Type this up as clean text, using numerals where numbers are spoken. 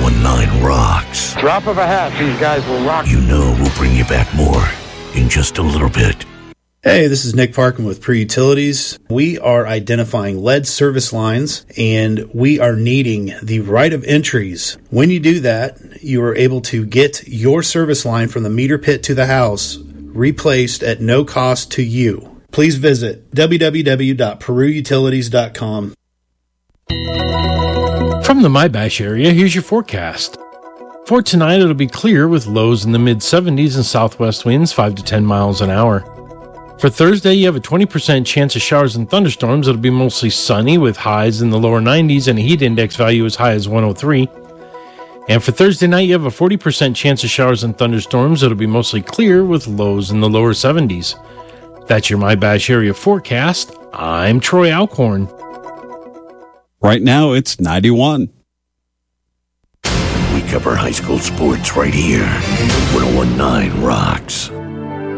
1019 rocks. Drop of a hat, these guys will rock. You know we'll bring you back more in just a little bit. Hey, this is Nick Parkin with Pre Utilities. We are identifying lead service lines, and we are needing the right of entries. When you do that, you are able to get your service line from the meter pit to the house replaced at no cost to you. Please visit www.peruutilities.com. From the MyBash area, here's your forecast. For tonight, it'll be clear with lows in the mid-70s and southwest winds 5 to 10 miles an hour. For Thursday, you have a 20% chance of showers and thunderstorms. It'll be mostly sunny with highs in the lower 90s and a heat index value as high as 103. And for Thursday night, you have a 40% chance of showers and thunderstorms. It'll be mostly clear with lows in the lower 70s. That's your MyBash area forecast. I'm Troy Alcorn. Right now, it's 91. We cover high school sports right here. 1019 rocks.